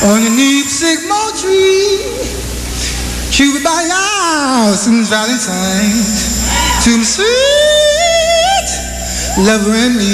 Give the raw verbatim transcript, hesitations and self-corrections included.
underneath sycamore tree, Cupid by your since Valentine's, to my sweet lover and me.